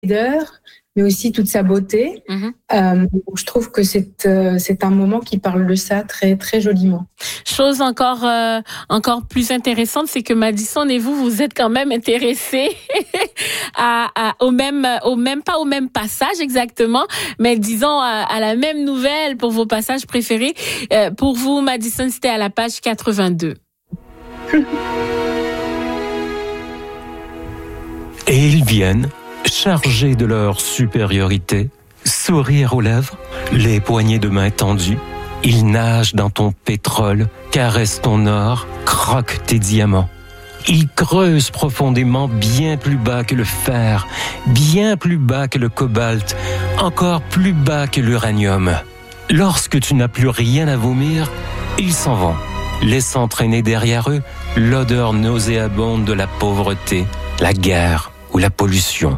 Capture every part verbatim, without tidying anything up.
laideur, mais aussi toute sa beauté. Mm-hmm. Euh, je trouve que c'est euh, c'est un moment qui parle de ça très très joliment. Chose encore euh, encore plus intéressante, c'est que Madison et vous vous êtes quand même intéressés à, à au même au même pas au même passage exactement, mais disons à, à la même nouvelle pour vos passages préférés. Euh, pour vous, Madison, c'était à la page quatre-vingt-deux. Et ils viennent, chargés de leur supériorité, sourire aux lèvres, les poignées de main tendues. Ils nagent dans ton pétrole, caressent ton or, croquent tes diamants. Ils creusent profondément, bien plus bas que le fer, bien plus bas que le cobalt, encore plus bas que l'uranium. Lorsque tu n'as plus rien à vomir, ils s'en vont, laissant traîner derrière eux l'odeur nauséabonde de la pauvreté, la guerre ou la pollution.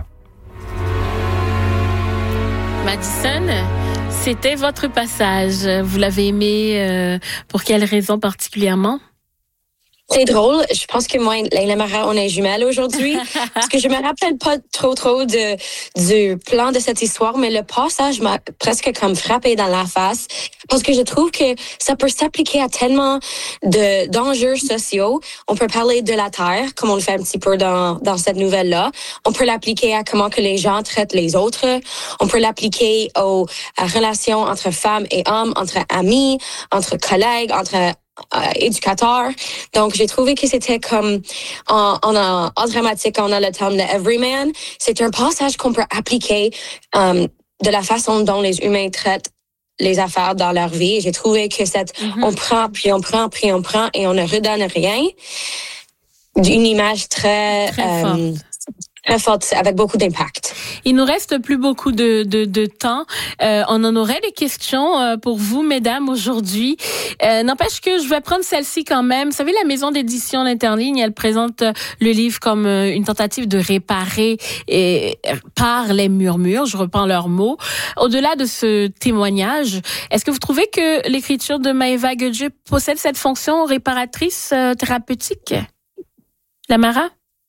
Madison, c'était votre passage. Vous l'avez aimé euh, pour quelle raison particulièrement? C'est drôle. Je pense que moi et Lamara, on est jumelles aujourd'hui. Parce que je me rappelle pas trop, trop de, du plan de cette histoire, mais le passage m'a presque comme frappé dans la face. Parce que je trouve que ça peut s'appliquer à tellement de, d'enjeux sociaux. On peut parler de la terre, comme on le fait un petit peu dans, dans cette nouvelle-là. On peut l'appliquer à comment que les gens traitent les autres. On peut l'appliquer aux à relations entre femmes et hommes, entre amis, entre collègues, entre Euh, éducateur. Donc, j'ai trouvé que c'était comme en, en, en dramatique, on a le terme de everyman. C'est un passage qu'on peut appliquer um, de la façon dont les humains traitent les affaires dans leur vie. Et j'ai trouvé que cette, mm-hmm. on prend, puis on prend, puis on prend, et on ne redonne rien. D'une image très, très um, forte. Très forte, avec beaucoup d'impact. Il nous reste plus beaucoup de, de, de temps. Euh, on en aurait des questions euh, pour vous, mesdames, aujourd'hui. Euh, n'empêche que je vais prendre celle-ci quand même. Vous savez, la maison d'édition d'Interligne, elle présente le livre comme une tentative de réparer et, par les murmures. Je reprends leurs mots. Au-delà de ce témoignage, est-ce que vous trouvez que l'écriture de Maeva Gudge possède cette fonction réparatrice euh, thérapeutique? Lamara?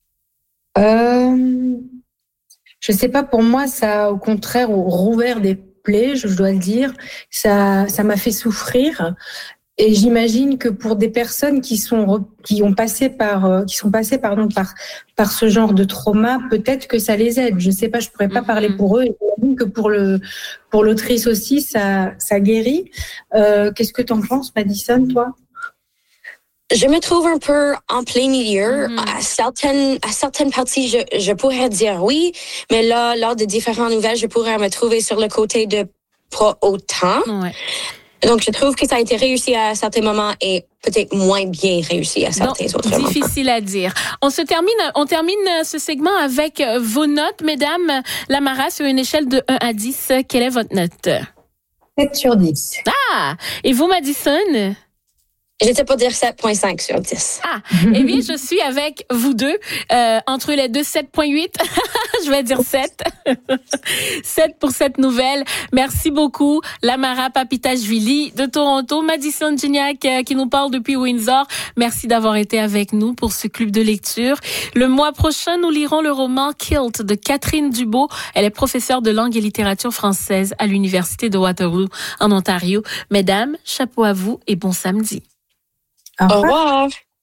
Euh, je sais pas, pour moi, ça, au contraire, rouvert des plaies, je dois le dire. Ça, ça m'a fait souffrir. Et j'imagine que pour des personnes qui sont, qui ont passé par, qui sont passées, pardon, par, par ce genre de trauma, peut-être que ça les aide. Je sais pas, je pourrais pas parler pour eux. Et j'imagine que pour le, pour l'autrice aussi, ça, ça guérit. Euh, qu'est-ce que t'en penses, Madison, toi? Je me trouve un peu en plein milieu. Mm-hmm. À certaines, à certaines parties, je, je pourrais dire oui, mais là, lors de différentes nouvelles, je pourrais me trouver sur le côté de pas autant. Ouais. Donc, je trouve que ça a été réussi à certains moments et peut-être moins bien réussi à certains Donc, autres moments. Difficile à dire. On se termine, on termine ce segment avec vos notes, mesdames. Lamara, sur une échelle de un à dix, quelle est votre note? sept sur dix. Ah! Et vous, Madison? J'étais pas dire sept virgule cinq sur dix. Ah, eh bien, je suis avec vous deux, euh, entre les deux, sept virgule huit. Je vais dire sept. sept pour cette nouvelle. Merci beaucoup, Lamara Papitashvili de Toronto, Madison Gignac euh, qui nous parle depuis Windsor. Merci d'avoir été avec nous pour ce club de lecture. Le mois prochain, nous lirons le roman Kilt de Catherine Dubo. Elle est professeure de langue et littérature française à l'Université de Waterloo en Ontario. Mesdames, chapeau à vous et bon samedi. Au revoir. Au revoir.